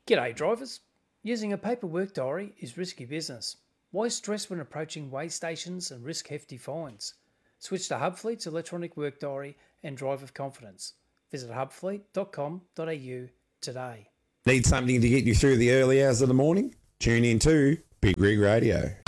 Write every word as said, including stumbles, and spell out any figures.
G'day drivers. Using a paper work diary is risky business. Why stress when approaching weigh stations and risk hefty fines? Switch to Hubfleet's electronic work diary and drive with confidence. Visit hubfleet dot com dot a u today. Need something to get you through the early hours of the morning? Tune in to Big Rig Radio.